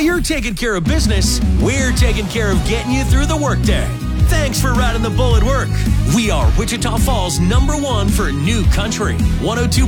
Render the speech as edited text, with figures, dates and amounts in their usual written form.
you're taking care of business, we're taking care of getting you through the workday. Thanks for riding the bull at work. We are Wichita Falls #1 for new country. 102.